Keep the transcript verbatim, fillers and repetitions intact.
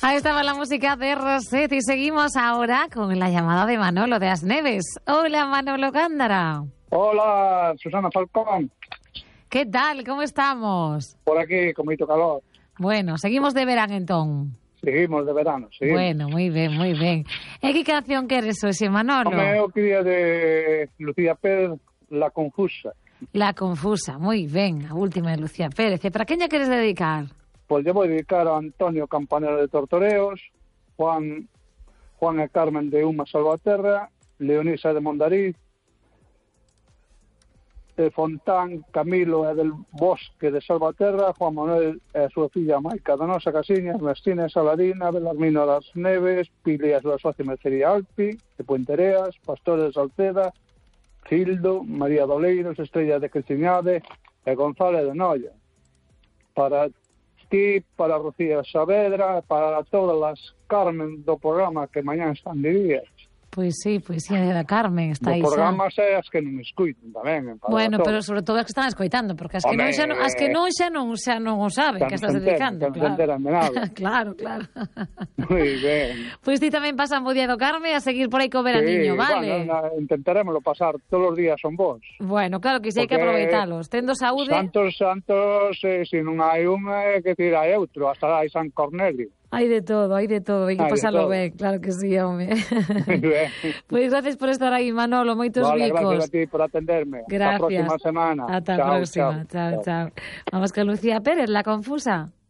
Ahí estaba la música de Rosette y seguimos ahora con la llamada de Manolo de Asneves. Hola, Manolo Gándara. Hola, Susana Falcón. ¿Qué tal? ¿Cómo estamos? Por aquí, con moito calor. Bueno, seguimos de verán entón. Seguimos de verano, sí. Bueno, moi ben, moi ben. E que canción queres hoxe, Manolo? Home, eu quería de Lucía Pérez, La Confusa. La Confusa, moi ben, a última de Lucía Pérez. E para quen lle queres dedicar? Pois lle vou dedicar a Antonio Campanero de Tortoreos, Juan Juan e Carmen de Uma Salvaterra, Leonisa de Mondariz, de Fontán, Camilo e del Bosque de Salvaterra, Juan Manuel e a súa filla Maica da Nosa Casiña, Ernestina e Saladina, Belarmino das Neves, Pilias da Socia Mercería Alpi, de Puentereas, Pastores de Salceda, Gildo, María Doleiros, Estrella de Creciñade e González de Noia. Para ti, para Rocía Saavedra, para todas as Carmen do programa que mañán están de días. Pois sí, pois sí, a Carmen está aí xa. O programa é as que non escuiten tamén. Bueno, pero sobre todo as que están escoitando, porque as que non xa non, as que non xa non, xa non o saben que estás dedicando. Que non se enteran de nada. Claro, claro. Moi ben. Pois ti tamén pasan bo día do Carmen a seguir por aí co veraniño, sí, vale? Bueno, intentaremoslo pasar todos os días son vos. Bueno, claro que sí, hai que aproveitalos. Tendo saúde... Santos, santos, eh, se non hai un, eh, que tira hai outro, hasta hai San Cornelio. Hai de todo, hai de todo, hai que pasarlo ben, claro que sí, home. Pois gracias por estar aí, Manolo, moitos vale, bicos. Gracias a ti por atenderme. Gracias. Hasta a próxima semana. Ata a próxima, chao, chao. chao. Vamos con Lucía Pérez, La Confusa.